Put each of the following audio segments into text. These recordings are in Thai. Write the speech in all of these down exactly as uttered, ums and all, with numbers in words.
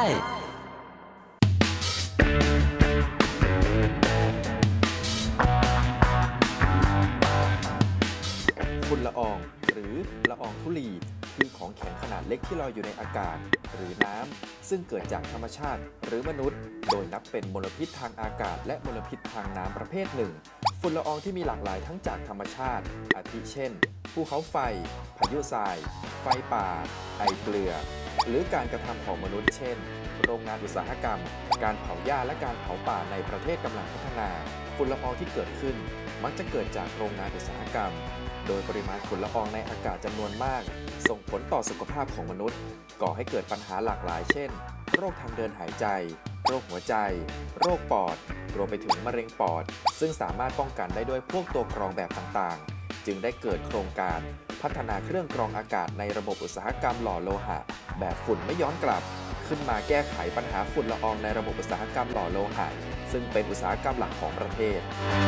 ฝุ่นละอองหรือละอองธุลีคือของแข็งขนาดเล็กที่ลอยอยู่ในอากาศหรือน้ำซึ่งเกิดจากธรรมชาติหรือมนุษย์โดยนับเป็นมลพิษทางอากาศและมลพิษทางน้ำประเภทหนึ่งฝุ่นละอองที่มีหลากหลายทั้งจากธรรมชาติอาทิเช่นภูเขาไฟพายุทรายไฟป่าไอเกลือหรือการกระทำของมนุษย์เช่นโรงงานอุตสาหกรรมการเผาหญ้าและการเผาป่าในประเทศกำลังพัฒนาฝุ่นละอองที่เกิดขึ้นมักจะเกิดจากโรงงานอุตสาหกรรมโดยปริมาณฝุ่นละอองในอากาศจำนวนมากส่งผลต่อสุขภาพของมนุษย์ก่อให้เกิดปัญหาหลากหลายเช่นโรคทางเดินหายใจโรคหัวใจโรคปอดรวมไปถึงมะเร็งปอดซึ่งสามารถป้องกันได้ด้วยพวกตัวกรองแบบต่างๆจึงได้เกิดโครงการพัฒนาเครื่องกรองอากาศในระบบอุตสาหกรรมหล่อโลหะแบบฝุ่นไม่ย้อนกลับขึ้นมาแก้ไขปัญหาฝุ่นละอองในระบบอุตสาหกรรมหล่อโลหะซึ่งเป็นอุตสาหกรรมหลักของประเทศ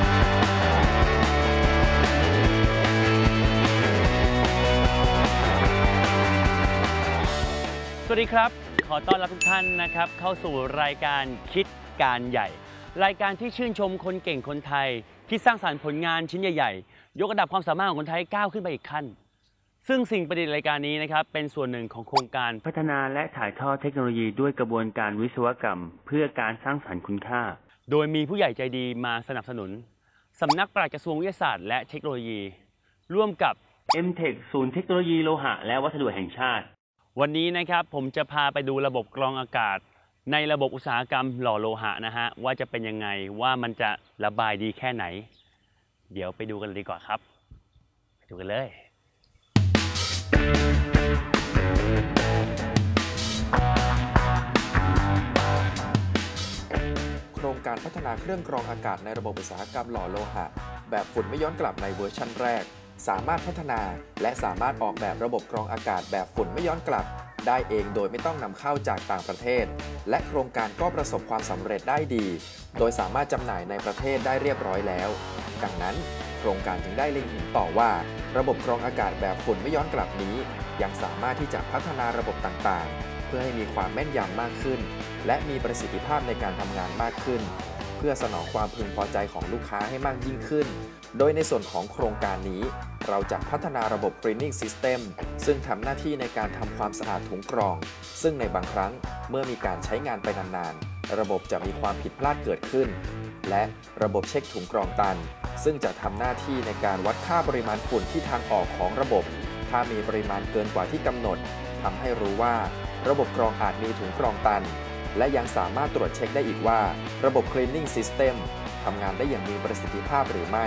สวัสดีครับขอต้อนรับทุกท่านนะครับเข้าสู่รายการคิดการใหญ่รายการที่ชื่นชมคนเก่งคนไทยที่สร้างสรรค์ผลงานชิ้นใหญ่ๆยกระดับความสามารถของคนไทยก้าวขึ้นไปอีกขั้นซึ่งสิ่งประดิษฐ์รายการนี้นะครับเป็นส่วนหนึ่งของโครงการพัฒนาและถ่ายทอดเทคโนโลยีด้วยกระบวนการวิศวกรรมเพื่อการสร้างสรรค์คุณค่าโดยมีผู้ใหญ่ใจดีมาสนับสนุนสำนักปลัดกระทรวงวิทยาศาสตร์และเทคโนโลยีร่วมกับ เอ็ม เทค ศูนย์เทคโนโลยีโลหะและวัสดุแห่งชาติวันนี้นะครับผมจะพาไปดูระบบกรองอากาศในระบบอุตสาหกรรมหล่อโลหะนะฮะว่าจะเป็นยังไงว่ามันจะระบายดีแค่ไหนเดี๋ยวไปดูกันดีกว่าครับไปดูกันเลยโครงการพัฒนาเครื่องกรองอากาศในระบบอุตสาหกรรมหล่อโลหะแบบฝุ่นไม่ย้อนกลับในเวอร์ชันแรกสามารถพัฒนาและสามารถออกแบบระบบกรองอากาศแบบฝุ่นไม่ย้อนกลับได้เองโดยไม่ต้องนำเข้าจากต่างประเทศและโครงการก็ประสบความสำเร็จได้ดีโดยสามารถจำหน่ายในประเทศได้เรียบร้อยแล้วดังนั้นโครงการจึงได้เล็งเห็นต่อว่าระบบกรองอากาศแบบฝุ่นไม่ย้อนกลับนี้ยังสามารถที่จะพัฒนาระบบต่างๆเพื่อให้มีความแม่นยำมากขึ้นและมีประสิทธิภาพในการทำงานมากขึ้นเพื่อสนองความพึงพอใจของลูกค้าให้มากยิ่งขึ้นโดยในส่วนของโครงการนี้เราจะพัฒนาระบบ Cleaning System ซึ่งทำหน้าที่ในการทำความสะอาดถุงกรองซึ่งในบางครั้งเมื่อมีการใช้งานไปนานๆระบบจะมีความผิดพลาดเกิดขึ้นและระบบเช็คถุงกรองตันซึ่งจะทำหน้าที่ในการวัดค่าปริมาณฝุ่นที่ทางออกของระบบถ้ามีปริมาณเกินกว่าที่กำหนดทำให้รู้ว่าระบบกรองอาจมีถุงกรองตันและยังสามารถตรวจเช็คได้อีกว่าระบบ Cleaning System ทำงานได้อย่างมีประสิทธิภาพหรือไม่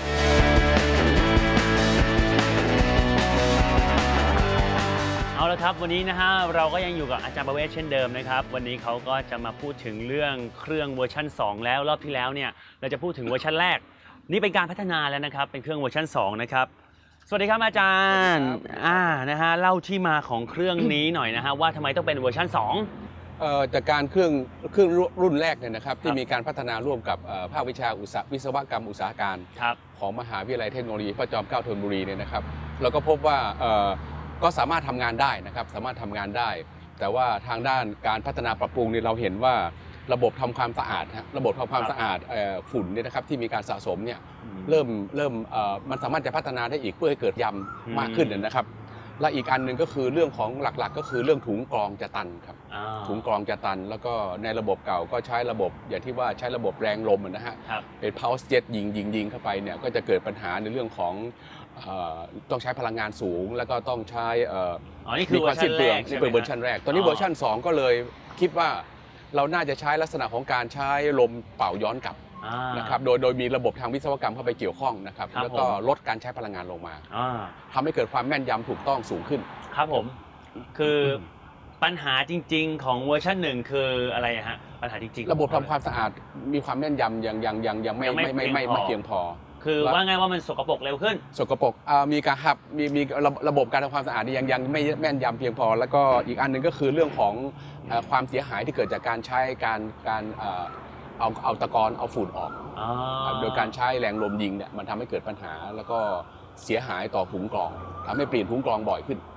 เอาละครับวันนี้นะฮะเราก็ยังอยู่กับอาจารย์ประเวศเช่นเดิมนะครับวันนี้เขาก็จะมาพูดถึงเรื่องเครื่องเวอร์ชันสองแล้วรอบที่แล้วเนี่ยเราจะพูดถึงเวอร์ชันแรกนี่เป็นการพัฒนาแล้วนะครับเป็นเครื่องเวอร์ชันสองนะครับสวัสดีครับอาจารย์อ่านะฮะเล่าที่มาของเครื่องนี้หน่อยนะฮะว่าทำไมต้องเป็นเวอร์ชันสองเอ่อจากการเครื่องเครื่องรุ่นแรกเนี่ยนะครับที่มีการพัฒนาร่วมกับภาควิชาอุตสาหวิศวกรรมอุตสาหการของมหาวิทยาลัยเทคโนโลยีพระจอมเกล้าธนบุรีเนี่ยนะครับเราก็พบว่าก็สามารถทำงานได้นะครับสามารถทำงานได้แต่ว่าทางด้านการพัฒนาปรับปรุงเนี่ยเราเห็นว่าระบบทำความสะอาดระบบทำความสะอาดฝุ่นเนี่ยนะครับที่มีการสะสมเนี่ยเริ่มเริ่มมันสามารถจะพัฒนาได้อีกเพื่อให้เกิดยำมากขึ้นนะครับและอีกอันหนึ่งก็คือเรื่องของหลักๆก็คือเรื่องถุงกรองจะตันครับถุงกรองจะตันแล้วก็ในระบบเก่าก็ใช้ระบบอย่างที่ว่าใช้ระบบแรงลมนะฮะเป็น power jet ยิงยิงยิงเข้าไปเนี่ยก็จะเกิดปัญหาในเรื่องของต้องใช้พลังงานสูงแล้วก็ต้องใช้มีความสิ้นเปลืองนี่เป็นเวอร์ชันแรกตอนนี้เวอร์ชันสองก็เลยคิดว่าเราน่าจะใช้ลักษณะของการใช้ลมเป่าย้อนกลับนะครับโดยโดยมีระบบทางวิศวกรรมเข้าไปเกี่ยวข้องนะครับแล้วก็ลดการใช้พลังงานลงมาทำให้เกิดความแม่นยำถูกต้องสูงขึ้นครับผมคือปัญหาจริงๆของเวอร์ชันหนึ่งคืออะไรฮะปัญหาจริงๆระบบทำความสะอาดมีความแม่นยำยังยังยังยังไม่ไม่ไม่ไม่เพียงพอคือว่าไงว่ามันสกปรกเร็วขึ้นสกปรกมีการหับมีมีระบบการทำความสะอาดยังยังไม่แม่นยำเพียงพอแล้วก็อีกอันหนึ่งก็คือเรื่องของความเสียหายที่เกิดจากการใช้การการเอาเอาตะกอนเอาฝุ่นออกโดยการใช้แรงลมยิงเนี่ยมันทำให้เกิดปัญหาแล้วก็เสียหายต่อถุงกรองทำให้เปลี่ยนถุงกรองบ่อยขึ้น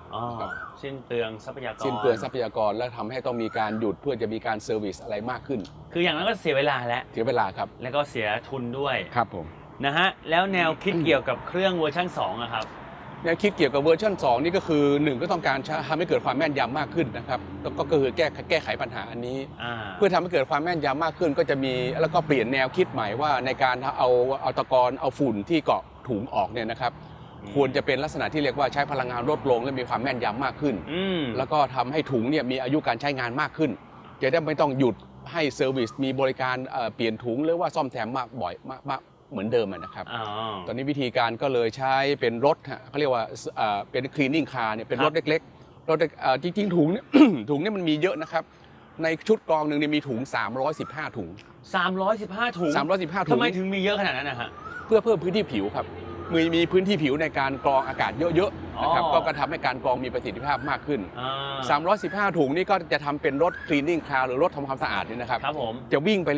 อ๋อสิ้นเปลืองทรัพยากรสิ้นเปลืองทรัพยากรและทำให้ต้องมีการหยุดเพื่อจะมีการเซอร์วิสอะไรมากขึ้นคืออย่างนั้นก็เสียเวลาแล้วเสียเวลาครับแล้วก็เสียทุนด้วยครับผมนะฮะแล้วแนวคิดเกี่ยวกับเครื่องเวอร์ชันสองอะครับแนวคิดเกี่ยวกับเวอร์ชันสองนี่ก็คือหนึ่งก็ต้องการทำให้เกิดความแม่นยำมากขึ้นนะครับก็คือแก้แก้ไขปัญหาอันนี้เพื่อทำให้เกิดความแม่นยำมากขึ้นก็จะมีแล้วก็เปลี่ยนแนวคิดใหม่ว่าในการเอาเอาตะกอนเอาฝุ่นที่เกาะถุงออกเนี่ยนะครับควรจะเป็นลักษณะที่เรียกว่าใช้พลังงานลดลงและมีความแม่นยำมากขึ้นแล้วก็ทำให้ถุงเนี่ยมีอายุการใช้งานมากขึ้นจะได้ไม่ต้องหยุดให้เซอร์วิสมีบริการเปลี่ยนถุงหรือว่าซ่อมแซมมากบ่อยมากเหมือนเดิมนะครับตอนนี้วิธีการก็เลยใช้เป็นรถเขาเรียกว่าเป็นคลีนนิ่งคาร์เนี่ยเป็นรถเล็กๆรถจริงๆถุง ถุงนี่มันมีเยอะนะครับในชุดกรองหนึ่งมีถุงสามร้อยสิบห้าถุงสามร้อยสิบห้าถุงสามร้อยสิบห้าถุงทำไมถึงมีเยอะขนาดนั้นนะฮะเพื่อเพิ่มพื้นที่ผิวครับมีมีพื้นที่ผิวในการกรองอากาศเยอะๆนะครับก็ทำให้การกรองมีประสิทธิภาพมากขึ้นสามร้อยสิบห้าถุงนี่ก็จะทำเป็นรถคลีนนิ่งคาร์หรือรถทำความสะอาดนี่นะครับจะวิ่งไป